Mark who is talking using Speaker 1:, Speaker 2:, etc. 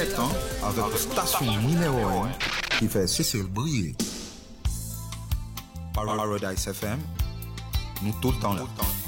Speaker 1: direct, hein, avec la station numéro 1 qui fait Cécile briller. Paradise FM, nous tout le temps là.